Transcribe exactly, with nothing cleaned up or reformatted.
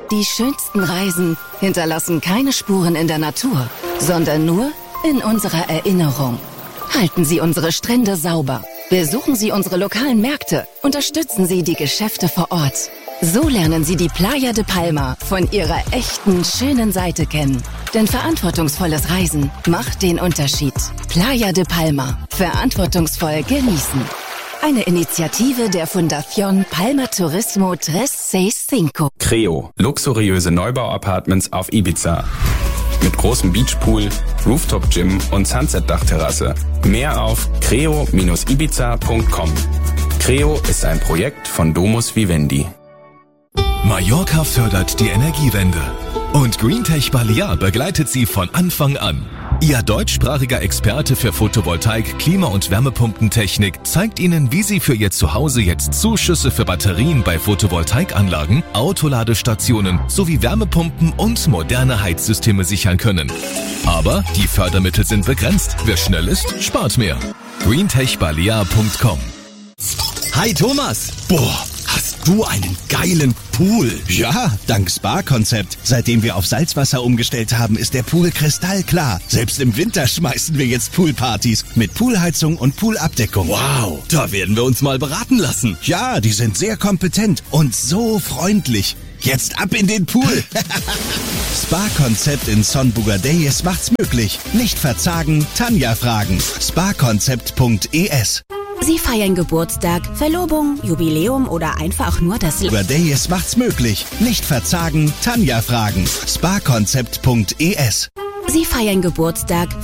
Die schönsten Reisen hinterlassen keine Spuren in der Natur, sondern nur in unserer Erinnerung. Halten Sie unsere Strände sauber. Besuchen Sie unsere lokalen Märkte. Unterstützen Sie die Geschäfte vor Ort. So lernen Sie die Playa de Palma von ihrer echten, schönen Seite kennen. Denn verantwortungsvolles Reisen macht den Unterschied. Playa de Palma. Verantwortungsvoll genießen. Eine Initiative der Fundación Palma Turismo dreihundertfünfundsechzig. Creo. Luxuriöse Neubau-Apartments auf Ibiza. Mit großem Beachpool, Rooftop-Gym und Sunset-Dachterrasse. Mehr auf creo Bindestrich ibiza Punkt com. Creo ist ein Projekt von Domus Vivendi. Mallorca fördert die Energiewende. Und Greentech Balear begleitet sie von Anfang an. Ihr deutschsprachiger Experte für Photovoltaik, Klima- und Wärmepumpentechnik zeigt Ihnen, wie Sie für Ihr Zuhause jetzt Zuschüsse für Batterien bei Photovoltaikanlagen, Autoladestationen sowie Wärmepumpen und moderne Heizsysteme sichern können. Aber die Fördermittel sind begrenzt. Wer schnell ist, spart mehr. greentech balear Punkt com. Hi Thomas! Boah, hast du einen geilen Pool? Ja, dank Spa-Konzept. Seitdem wir auf Salzwasser umgestellt haben, ist der Pool kristallklar. Selbst im Winter schmeißen wir jetzt Poolpartys mit Poolheizung und Poolabdeckung. Wow, da werden wir uns mal beraten lassen. Ja, die sind sehr kompetent und so freundlich. Jetzt ab in den Pool. Spa-Konzept in Son Bugadeyes macht's möglich. Nicht verzagen, Tanja fragen. spa-konzept Punkt e s. Sie feiern Geburtstag, Verlobung, Jubiläum oder einfach nur das Leben. Bugadeyes macht's möglich. Nicht verzagen, Tanja fragen. spa-konzept Punkt e s. Sie feiern Geburtstag,